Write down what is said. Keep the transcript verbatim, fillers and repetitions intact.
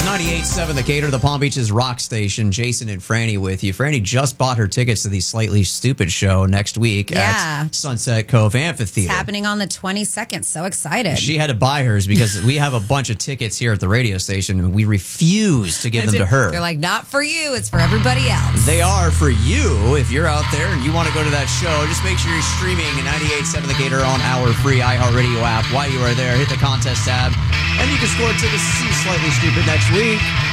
ninety-eight point seven The Gator, the Palm Beach's rock station. Jason and Franny with you. Franny just bought her tickets to the Slightly Stupid show next week Yeah. at Sunset Cove Amphitheater. It's happening on the twenty-second. So excited. She had to buy hers because we have a bunch of tickets here at the radio station and we refuse to give them to her. They're like, not for you. It's for everybody else. They are for you. If you're out there and you want to go to that show, just make sure you're streaming ninety-eight point seven The Gator on our free iHeartRadio app. While you are there, hit the contest tab and you can score tickets to see Slightly Stupid next week.